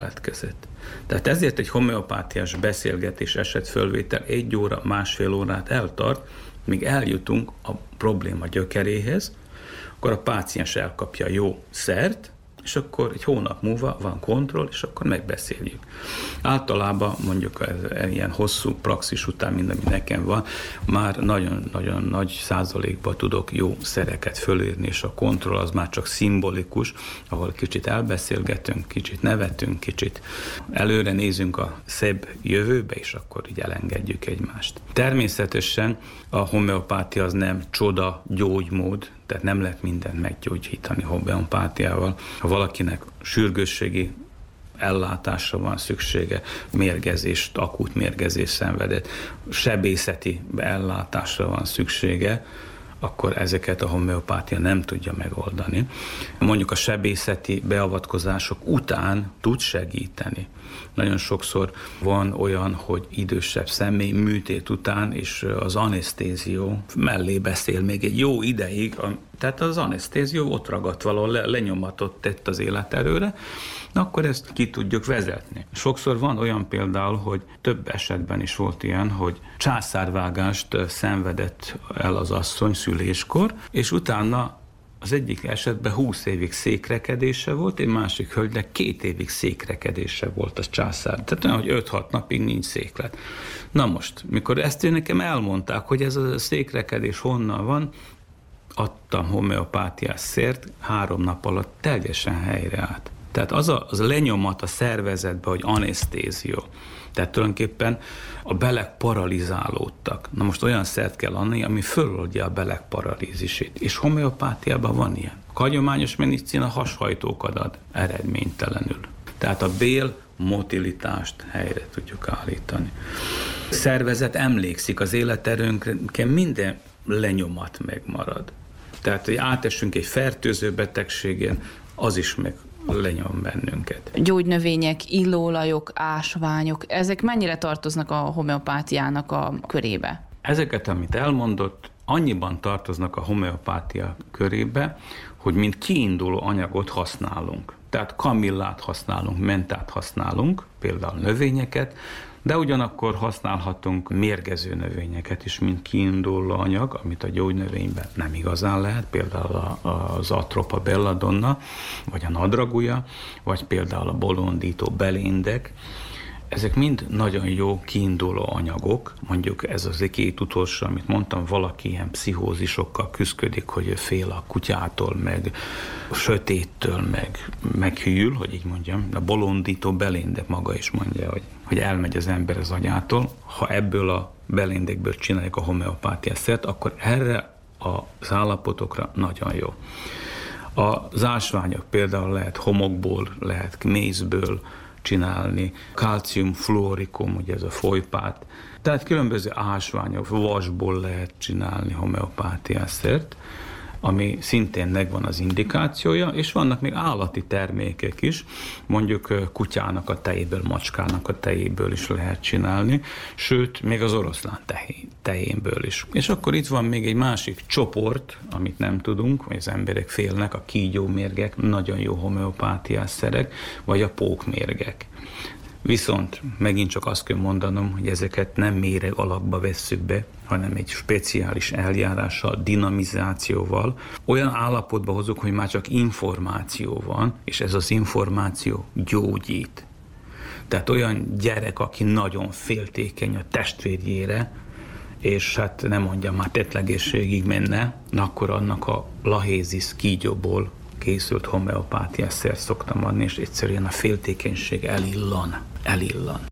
keletkezett. Tehát ezért egy homeopátiás beszélgetés, esetfölvétel 1 óra, 1,5 órát eltart, míg eljutunk a probléma gyökeréhez, akkor a páciens elkapja a jó szert, és akkor egy hónap múlva van kontroll, és akkor megbeszéljük. Általában mondjuk ilyen hosszú praxis után, mint ami nekem van, már nagyon-nagyon nagy százalékban tudok jó szereket fölírni, és a kontroll az már csak szimbolikus, ahol kicsit elbeszélgetünk, kicsit nevetünk, kicsit előre nézünk a szebb jövőbe, és akkor így elengedjük egymást. Természetesen a homeopátia az nem csoda gyógymód, tehát nem lehet mindent meggyógyítani homeopátiával. Ha valakinek sürgősségi ellátásra van szüksége, mérgezést, akut mérgezés szenvedett, sebészeti ellátásra van szüksége, akkor ezeket a homeopátia nem tudja megoldani. Mondjuk a sebészeti beavatkozások után tud segíteni. Nagyon sokszor van olyan, hogy idősebb személy műtét után, és az anesztézió mellé beszél még egy jó ideig, tehát az anesztézió ott ragadt valahol, lenyomatot tett az életerőre, akkor ezt ki tudjuk vezetni. Sokszor van olyan például, hogy több esetben is volt ilyen, hogy császárvágást szenvedett el az asszony szüléskor, és utána az egyik esetben 20 évig székrekedése volt, egy másik hölgynek 2 évig székrekedése volt a császár. Tehát olyan, hogy 5-6 napig nincs széklet. Na most, mikor ezt nekem elmondták, hogy ez a székrekedés honnan van, adtam homeopátiás szert, 3 nap alatt teljesen helyreállt. Tehát az a lenyomat a szervezetbe, hogy anesztézió. Tehát tulajdonképpen a belek paralizálódtak. Na most olyan szert kell adni, ami föloldja a belek paralízisét. És homeopátiában van ilyen. A hagyományos medicina hashajtókat ad eredménytelenül. Tehát a bél motilitást helyre tudjuk állítani. A szervezet emlékszik, az életerőnkre minden lenyomat megmarad. Tehát, hogy átessünk egy fertőző betegségen, az is meg lenyom bennünket. Gyógynövények, illóolajok, ásványok, ezek mennyire tartoznak a homeopátiának a körébe? Ezeket, amit elmondott, annyiban tartoznak a homeopátia körébe, hogy mint kiinduló anyagot használunk. Tehát kamillát használunk, mentát használunk, például növényeket, de ugyanakkor használhatunk mérgező növényeket is, mint kiinduló anyag, amit a gyógynövényben nem igazán lehet, például az atropa belladonna, vagy a nadragúja, vagy például a bolondító beléndek. Ezek mind nagyon jó kiinduló anyagok, mondjuk ez az 2 utolsó, amit mondtam, valaki ilyen pszichózisokkal küszködik, hogy fél a kutyától, meg a sötéttől, meg hűl, hogy így mondjam. A bolondító beléndek maga is mondja, hogy elmegy az ember az agyától. Ha ebből a beléndekből csináljuk a homeopátiás szert, akkor erre az állapotokra nagyon jó. Az ásványok például lehet homokból, lehet mézből csinálni, kalcium fluorikum, ugye ez a folypát. Tehát különböző ásványok, vasból lehet csinálni homeopátiás szert, ami szintén megvan az indikációja, és vannak még állati termékek is, mondjuk kutyának a tejéből, macskának a tejéből is lehet csinálni, sőt, még az oroszlán tejéből is. És akkor itt van még egy másik csoport, amit nem tudunk, vagy az emberek félnek, a kígyómérgek, nagyon jó homeopátiás szerek, vagy a pókmérgek. Viszont megint csak azt kell mondanom, hogy ezeket nem méreg alakba vesszük be, hanem egy speciális eljárással, dinamizációval olyan állapotba hozunk, hogy már csak információ van, és ez az információ gyógyít. Tehát olyan gyerek, aki nagyon féltékeny a testvérjére, és hát nem mondjam, már tetlegészségig menne, akkor annak a lahézis kígyóból készült homeopátiás szert szoktam adni, és egyszerűen a féltékenység elillan.